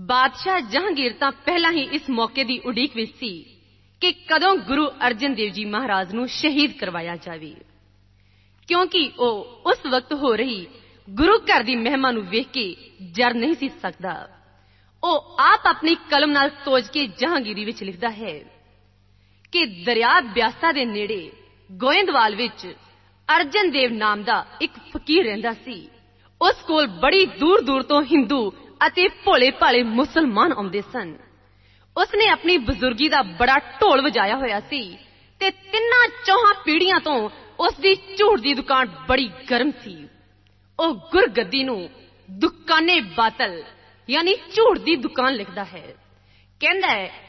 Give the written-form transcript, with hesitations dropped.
ਬਾਦਸ਼ਾਹ ਜਹਾਂਗੀਰ ਤਾਂ ਪਹਿਲਾਂ ਹੀ ਇਸ ਮੌਕੇ ਦੀ ਉਡੀਕ ਵਿੱਚ ਸੀ ਕਿ ਕਦੋਂ ਗੁਰੂ ਅਰਜਨ ਦੇਵ ਜੀ ਮਹਾਰਾਜ ਨੂੰ ਸ਼ਹੀਦ ਕਰਵਾਇਆ ਜਾਵੇ, ਕਿਉਂਕਿ ਉਹ ਉਸ ਵਕਤ ਹੋ ਰਹੀ ਗੁਰੂ ਘਰ ਦੀ ਮਹਿਮਾ ਨੂੰ ਵੇਖ ਕੇ ਜਰ ਨਹੀਂ ਸੀ ਸਕਦਾ। ਉਹ ਆਪ ਆਪਣੀ ਕਲਮ ਨਾਲ ਤੋਜ ਕੇ ਜਹਾਂਗੀਰੀ ਵਿੱਚ ਲਿਖਦਾ ਹੈ ਕਿ ਦਰਿਆ ਬਿਆਸਾ ਦੇ ਨੇੜੇ ਗੋਇੰਦਵਾਲ ਵਿੱਚ ਅਰਜਨ ਦੇਵ ਨਾਮ ਦਾ ਇੱਕ ਫਕੀਰ ਰਹਿੰਦਾ ਸੀ। ਉਸ ਕੋਲ ਬੜੀ ਦੂਰ ਦੂਰ ਤੋਂ ਹਿੰਦੂ ਅਤੇ ਭੋਲੇ ਭਾਲੇ ਮੁਸਲਮਾਨ ਆਉਂਦੇ ਸਨ। ਉਸਨੇ ਆਪਣੀ ਬਜ਼ੁਰਗੀ ਦਾ ਬੜਾ ਢੋਲ ਵਜਾਇਆ ਹੋਇਆ ਸੀ ਤੇ ਤਿੰਨਾਂ ਚੌਹਾਂ ਪੀੜ੍ਹੀਆਂ ਤੋਂ ਉਸ ਦੀ ਝੂਠ ਦੀ ਦੁਕਾਨ ਬੜੀ ਗਰਮ ਸੀ। ਉਹ ਗੁਰਗੱਦੀ ਨੂੰ ਦੁਕਾਨੇ ਬਾਤਲ ਯਾਨੀ ਝੂਠ ਦੀ ਦੁਕਾਨ ਲਿਖਦਾ ਹੈ। ਕਹਿੰਦਾ ਹੈ